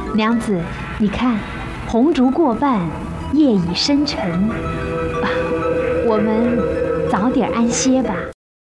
娘子，你看，红烛过半，夜已深沉，我们早点安歇吧。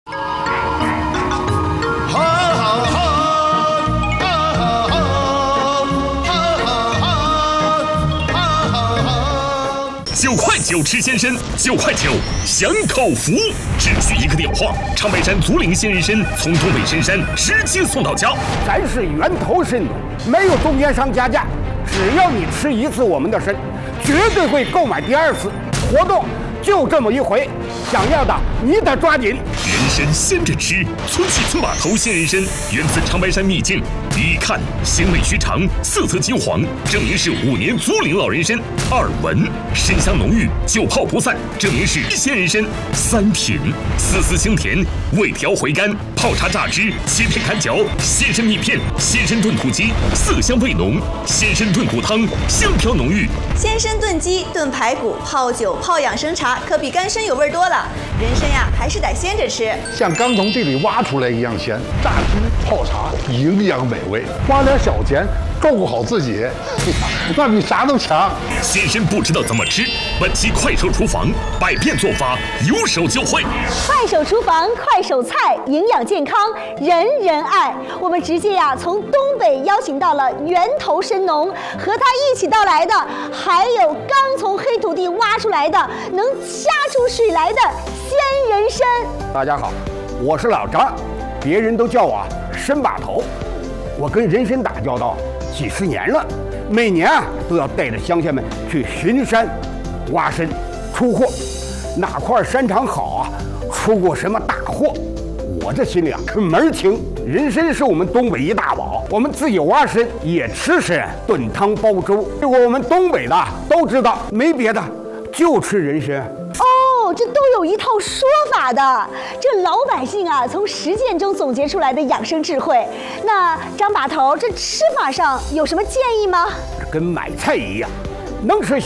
9块9吃鲜参，9块9享口福，只需一个电话，长白山竹林鲜人参从东北深山直接送到家。 咱是源头参农，没有中间商加价，只要你吃一次我们的参，绝对会购买第2次。活动就这么一回，想要的你得抓紧。 人参鲜着吃，村起村把头鲜人参源自长白山秘境，一看鲜味须长，色泽金黄，证明是5年竹林老人参。2闻参香浓郁，久泡不散，证明是鲜人参。3品丝丝清甜，味调回甘，泡茶榨汁，切片砍嚼，鲜参蜜片，鲜参炖土鸡，色香味浓，鲜参炖骨汤，香飘浓郁。 鲜参炖鸡、炖排骨、泡酒、泡养生茶，可比干参有味多了。人参呀，还是得鲜着吃， 像刚从地里挖出来一样鲜，榨汁泡茶，营养美味，花点小钱照顾好自己，那比啥都强。 鲜参不知道怎么吃，本期快手厨房100变做法，有手就会。 快手厨房，快手菜，营养健康，人人爱。我们直接从东北邀请到了源头参农，和他一起到来的，还有刚从黑土地挖出来的，能掐出水来的鲜人参。 大家好，我是老张，别人都叫我参把头。我跟人参打交道几十年了，每年都要带着乡亲们去巡山、挖参、出货。哪块山场好出过什么大货，我这心里是门清。人参是我们东北一大宝，我们自己挖参也吃参，炖汤煲粥。我们东北的都知道，没别的，就吃人参。 哦，这都有一套说法的，这老百姓从实践中总结出来的养生智慧。那张把头，这吃法上有什么建议吗？ 跟买菜一样，能吃